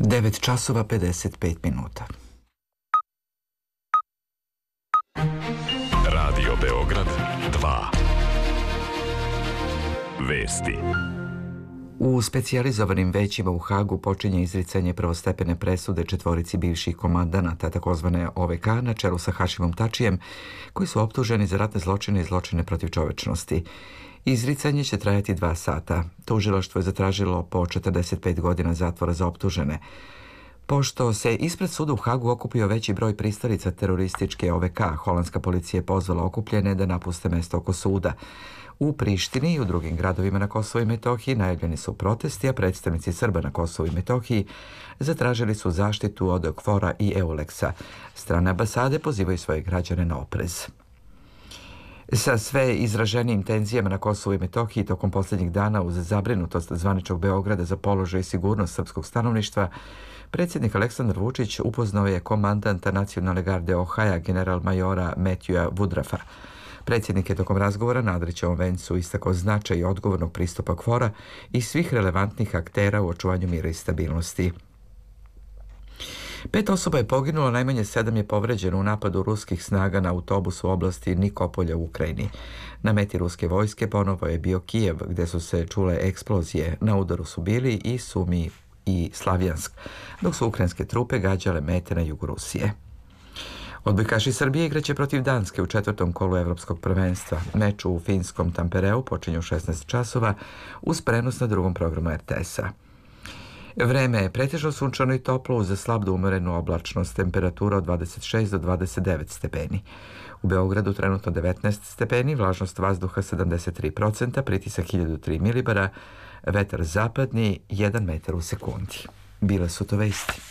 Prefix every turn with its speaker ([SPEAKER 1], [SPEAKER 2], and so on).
[SPEAKER 1] 9 časova 55 minuta.
[SPEAKER 2] Radio Beograd 2. Vesti.
[SPEAKER 1] U specijalizovanim većima u Hagu počinje izricanje prvostepene presude četvorici bivših komandanata takozvane OVK na čelu sa Hašimom Tačijem, koji su optuženi za ratne zločine i zločine protiv čovečnosti. Izricanje će trajati 2 sata. Tužilaštvo je zatražilo po 45 godina zatvora za optužene. Pošto se ispred suda u Hagu okupio veći broj pristalica terorističke OVK, holandska policija je pozvala okupljene da napuste mesto oko suda. U Prištini i u drugim gradovima na Kosovu i Metohiji najavljeni su protesti, a predstavnici Srba na Kosovu i Metohiji zatražili su zaštitu od KFOR-a i EULEX-a. Strane ambasade pozivaju svoje građane na oprez. Sa sve izraženijim tenzijama na Kosovu i Metohiji tokom posljednjih dana uz zabrinutost zvaničnog Beograda za položaj i sigurnost srpskog stanovništva, predsjednik Aleksandar Vučić upoznao je komandanta Nacionalne garde Ohaja, general-majora Matthewa Woodrafa. Predsjednik je tokom razgovora na Adrićevom vencu istakao značaj odgovornog pristupa KFOR-a i svih relevantnih aktera u očuvanju mira i stabilnosti. 5 osoba je poginulo, najmanje 7 je povređeno u napadu ruskih snaga na autobus u oblasti Nikopolja u Ukrajini. Na meti ruske vojske ponovo je bio Kijev, gdje su se čule eksplozije. Na udaru su bili i Sumi i Slavjansk, dok su ukrajinske trupe gađale mete na jugu Rusije. Odbojkaši Srbije igraće protiv Danske u 4. kolu Evropskog prvenstva. Meč u finskom Tampereu počinje u 16 časova uz prenos na drugom programu RTS-a. Vreme je pretežno sunčano i toplo uz slab do umjerenu oblačnost, temperatura od 26 do 29 stepeni. U Beogradu trenutno 19 stepeni, vlažnost vazduha 73%, pritisak 1003 milibara, vetar zapadni 1 metar u sekundi. Bile su to vesti.